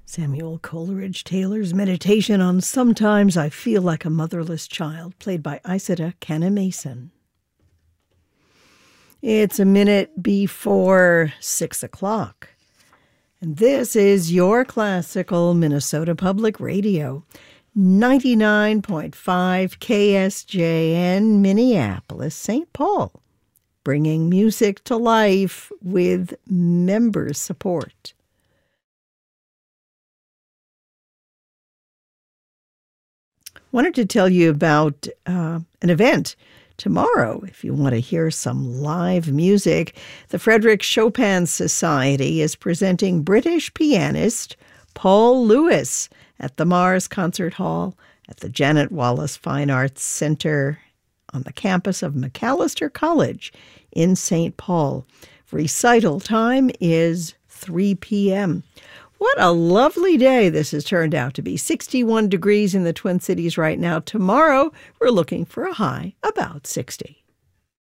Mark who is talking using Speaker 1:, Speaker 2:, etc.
Speaker 1: Samuel Coleridge Taylor's meditation on Sometimes I Feel Like a Motherless Child, played by Isida Cannon Mason. It's a minute before 6 o'clock, and this is your classical Minnesota Public Radio, 99.5 KSJN, Minneapolis, St. Paul, bringing music to life with member support. Wanted to tell you about an event tomorrow. If you want to hear some live music, the Frederick Chopin Society is presenting British pianist Paul Lewis at the Mars Concert Hall at the Janet Wallace Fine Arts Center on the campus of Macalester College in St. Paul. Recital time is 3 p.m. What a lovely day this has turned out to be. 61 degrees in the Twin Cities right now. Tomorrow, we're looking for a high about 60.